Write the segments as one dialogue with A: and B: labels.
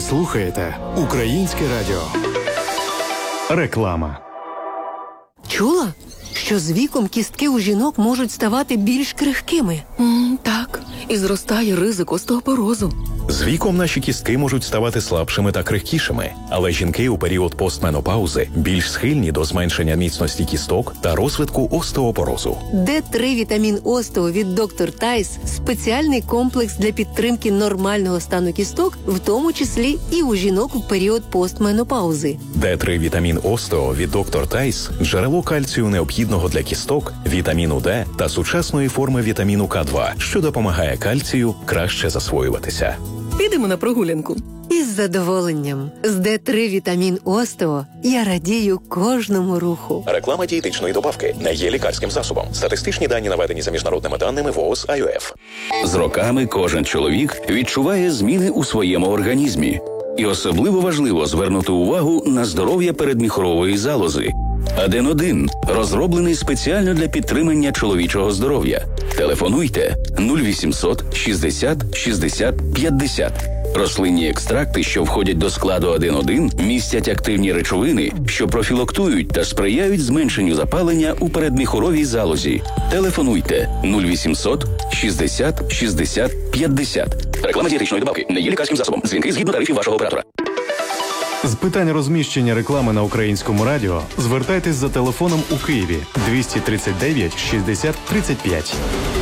A: слухаєте Українське радіо. Реклама.
B: Чула, що з віком кістки у жінок можуть ставати більш крихкими?
C: Так, і зростає ризик остеопорозу.
D: З віком наші кістки можуть ставати слабшими та крихкішими, але жінки у період постменопаузи більш схильні до зменшення міцності кісток та розвитку остеопорозу.
B: Д3 вітамін остео від Dr. Tice – спеціальний комплекс для підтримки нормального стану кісток, в тому числі і у жінок у період постменопаузи.
D: Д3 вітамін остео від Dr. Tice – джерело кальцію необхідного для кісток, вітаміну Д та сучасної форми вітаміну К2, що допомагає кальцію краще засвоюватися.
C: Підемо на прогулянку.
B: Із задоволенням. З Д3 вітамін остео я радію кожному руху.
D: Реклама дієтичної добавки не є лікарським засобом. Статистичні дані наведені за міжнародними даними ВООЗ АЮФ.
E: З роками кожен чоловік відчуває зміни у своєму організмі. І особливо важливо звернути увагу на здоров'я передміхорової залози. Аден-1 розроблений спеціально для підтримання чоловічого здоров'я. Телефонуйте 0800 60 60 50. Рослинні екстракти, що входять до складу Аден-1, містять активні речовини, що профілактують та сприяють зменшенню запалення у передміхоровій залозі. Телефонуйте 0800 60 60 50. Реклама дієтичної добавки не є лікарським засобом. Дзвінки згідно тарифів вашого оператора.
A: З питань розміщення реклами на Українському радіо звертайтесь за телефоном у Києві 239 60 35.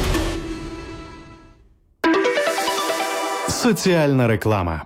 A: Соціальна реклама.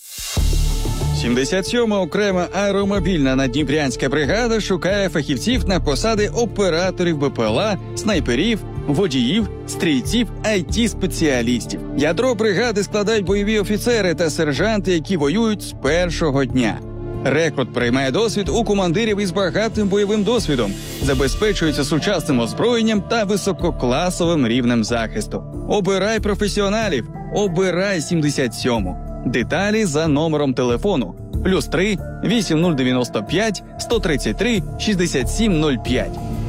F: 77-ма окрема аеромобільна наддніпрянська бригада шукає фахівців на посади операторів БПЛА, снайперів, водіїв, стрільців, IT-спеціалістів. Ядро бригади складають бойові офіцери та сержанти, які воюють з першого дня. Рекрут приймає досвід у командирів із багатим бойовим досвідом, забезпечується сучасним озброєнням та висококласовим рівнем захисту. Обирай професіоналів, обирай 77-му. Деталі за номером телефону +3 8095 133 6705.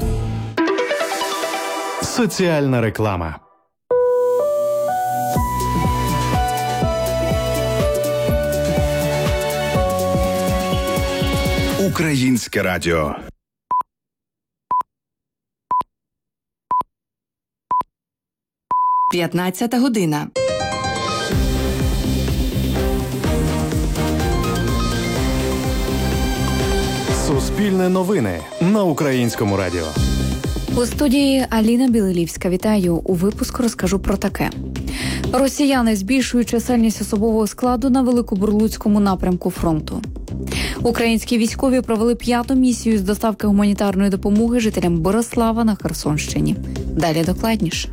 A: Соціальна реклама.
G: Українське радіо.
C: П'ятнадцята година.
A: Суспільне новини на Українському радіо.
H: У студії Аліна Білилівська. Вітаю. У випуску розкажу про таке. Росіяни збільшують чисельність особового складу на Великобурлуцькому напрямку фронту. Українські військові провели 5-ту місію з доставки гуманітарної допомоги жителям Борислава на Херсонщині. Далі докладніше.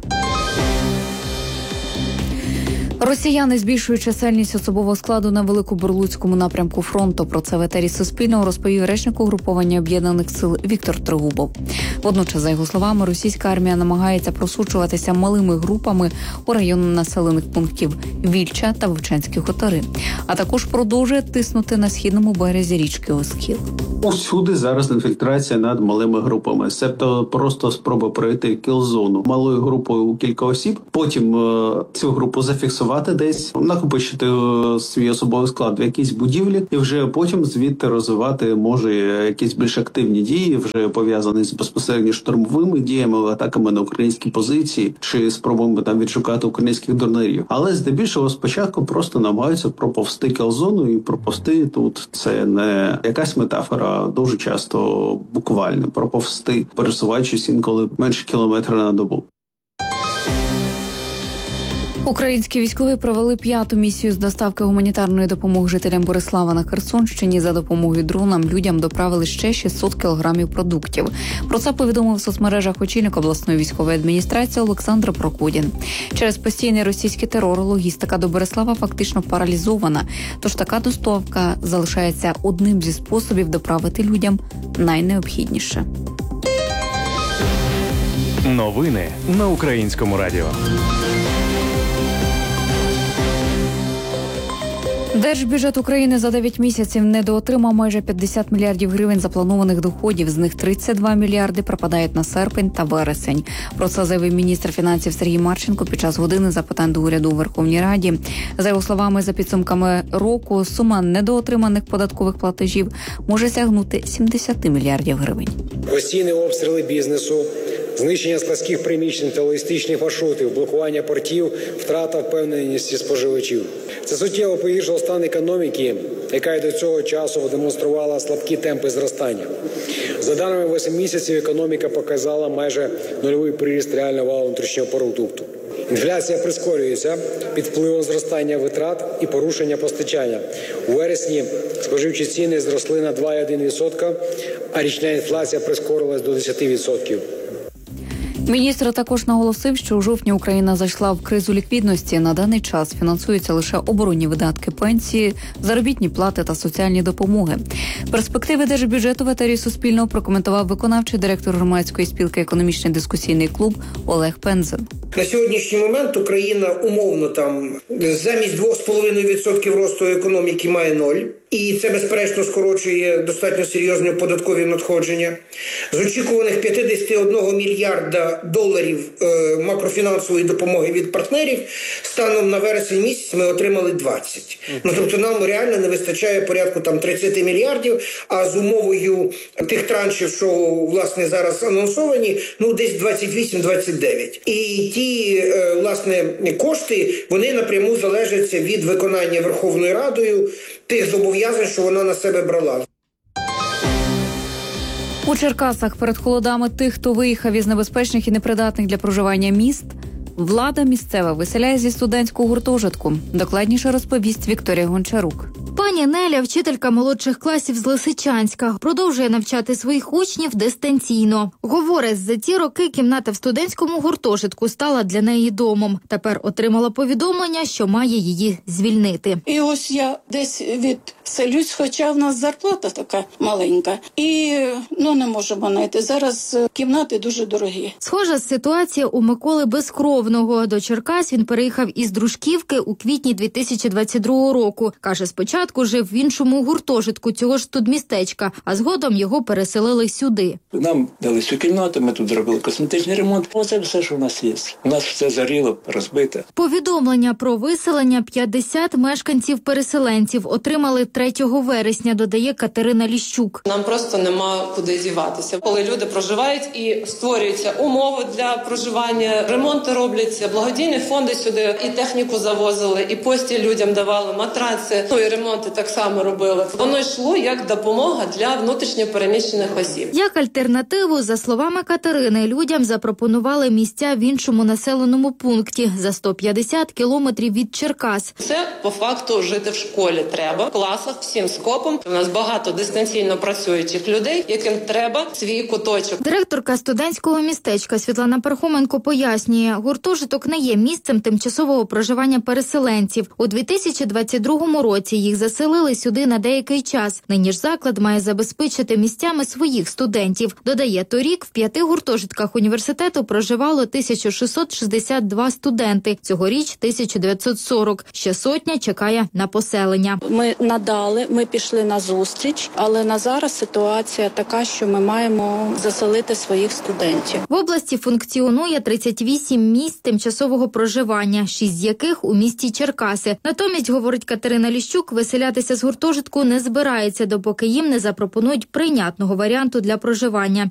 H: Росіяни збільшують чисельність особового складу на Великобурлуцькому напрямку фронту. Про це в етері Суспільного розповів речник угруповання Об'єднаних сил Віктор Тригубов. Водночас, за його словами, російська армія намагається просучуватися малими групами у районі населених пунктів Вільча та Вовчанські хутори, а також продовжує тиснути на східному березі річки Оскіл.
I: Усюди зараз інфільтрація над малими групами, себто просто спроба пройти кіл-зону малою групою у кілька осіб, потім цю групу зафіксувати десь, накопичити свій особовий склад в якійсь будівлі і вже потім звідти розвивати може якісь більш активні дії, вже пов'язані з безпосередньо штурмовими діями, атаками на українські позиції чи спробами там відшукати українських дронерів. Але здебільшого спочатку просто намагаються проповзти кіл-зону, і проповзти тут це не якась метафора, дуже часто буквально проповзти, пересуваючись інколи менше кілометра на добу.
H: Українські військові провели 5-ту місію з доставки гуманітарної допомоги жителям Борислава на Херсонщині. За допомогою дронам людям доправили ще 600 кілограмів продуктів. Про це повідомив в соцмережах очільник обласної військової адміністрації Олександр Прокудін. Через постійний російський терор логістика до Борислава фактично паралізована, тож така доставка залишається одним зі способів доправити людям найнеобхідніше.
A: Новини на Українському радіо.
H: Держбюджет України за 9 місяців недоотримав майже 50 мільярдів гривень запланованих доходів. З них 32 мільярди пропадають на серпень та вересень. Про це заявив міністр фінансів Сергій Марченко під час години запитань до уряду у Верховній Раді. За його словами, за підсумками року сума недоотриманих податкових платежів може сягнути 70 мільярдів гривень.
J: Постійні обстріли бізнесу, знищення складських приміщень та логістичних маршрутів, блокування портів, втрата впевненості споживачів. Це суттєво погіршило стан економіки, яка й до цього часу демонструвала слабкі темпи зростання. За даними 8 місяців, економіка показала майже нульовий приріст реального валового внутрішнього продукту. Інфляція прискорюється під впливом зростання витрат і порушення постачання. У вересні споживчі ціни зросли на 2,1%, а річна інфляція прискорилась до 10%.
H: Міністр також наголосив, що у жовтні Україна зайшла в кризу ліквідності. На даний час фінансуються лише оборонні видатки, пенсії, заробітні плати та соціальні допомоги. Перспективи держбюджету в етері Суспільного прокоментував виконавчий директор громадської спілки «Економічний дискусійний клуб» Олег Пензен.
K: На сьогоднішній момент Україна умовно там замість 2,5% росту економіки має 0. І це, безперечно, скорочує достатньо серйозні податкові надходження. З очікуваних 51 мільярда доларів макрофінансової допомоги від партнерів станом на вересень місяць ми отримали 20. Тобто нам реально не вистачає порядку там 30 мільярдів, а з умовою тих траншів, що, власне, зараз анонсовані, десь 28-29. І ті, власне, кошти, вони напряму залежать від виконання Верховною Радою тих зобов'язань, що вона на себе брала.
H: У Черкасах перед холодами тих, хто виїхав із небезпечних і непридатних для проживання міст, влада місцева виселяє зі студентського гуртожитку. Докладніше розповість Вікторія Гончарук.
L: Пані Неля, вчителька молодших класів з Лисичанська, продовжує навчати своїх учнів дистанційно. Говорить, за ці роки кімната в студентському гуртожитку стала для неї домом. Тепер отримала повідомлення, що має її звільнити.
M: І ось я десь відселюсь, хоча в нас зарплата така маленька. І не можемо знайти. Зараз кімнати дуже дорогі.
L: Схожа ситуація у Миколи Безкровного. До Черкас він переїхав із Дружківки у квітні 2022 року. Каже, спочатку жив в іншому гуртожитку цього ж студмістечка, а згодом його переселили сюди.
N: Нам дали цю кімнату, ми тут зробили косметичний ремонт. Оце все, що в нас є. У нас все заріло, розбите.
L: Повідомлення про виселення 50 мешканців-переселенців отримали 3 вересня, додає Катерина Ліщук.
O: Нам просто нема куди діватися. Коли люди проживають і створюються умови для проживання, ремонти робляться, благодійні фонди сюди і техніку завозили, і постіль людям давали, матраци, і ремонти так само робили. Воно йшло як допомога для внутрішньопереміщених осіб.
L: Як альтернативу, за словами Катерини, людям запропонували місця в іншому населеному пункті за 150 кілометрів від Черкас.
O: Це по факту жити в школі треба, в класах, всім скопом. У нас багато дистанційно працюючих людей, яким треба свій куточок.
L: Директорка студентського містечка Світлана Пархоменко пояснює, гуртожиток не є місцем тимчасового проживання переселенців. У 2022 році їх заселили сюди на деякий час. Нині ж заклад має забезпечити місцями своїх студентів. Додає, торік в 5 гуртожитках університету проживало 1662 студенти. Цьогоріч 1940. Ще сотня чекає на поселення.
M: Ми пішли на зустріч, але на зараз ситуація така, що ми маємо заселити своїх студентів.
L: В області функціонує 38 місць тимчасового проживання, 6 з яких у місті Черкаси. Натомість, говорить Катерина Ліщук, виселятися з гуртожитку не збирається, допоки їм не запропонують прийнятного варіанту для проживання.